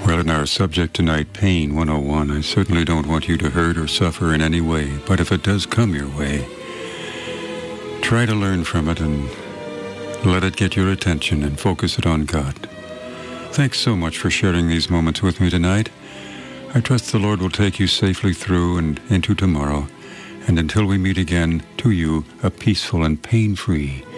Well, in our subject tonight, Pain 101, I certainly don't want you to hurt or suffer in any way, but if it does come your way, try to learn from it and let it get your attention and focus it on God. Thanks so much for sharing these moments with me tonight. I trust the Lord will take you safely through and into tomorrow. And until we meet again, to you, a peaceful and pain-free